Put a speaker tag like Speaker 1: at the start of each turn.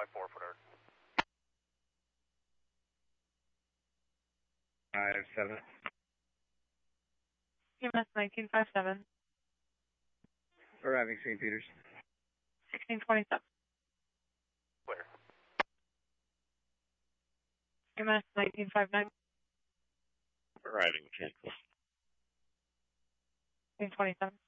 Speaker 1: 5-4 for Derek.
Speaker 2: 5-7.
Speaker 3: EMS 1957.
Speaker 2: Arriving St. Peter's.
Speaker 3: 1627.
Speaker 1: Clear.
Speaker 3: EMS 1959.
Speaker 4: Arriving St.
Speaker 3: 1627.